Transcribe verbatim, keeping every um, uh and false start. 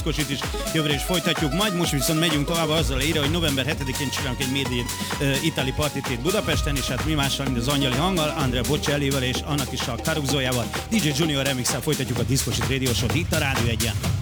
Kosit is jövőre is folytatjuk, majd most viszont megyünk tovább azzal írja, hogy november hetedikén csinálunk egy Made in uh, Italy partit itt Budapesten, és hát mi mással, mint az Angyali Hanggal, Andrea Bocellivel és annak is a Caruzójával, dé dzsé Junior remixel folytatjuk a Disco Shit Radio Show-t itt a Rádió egyen.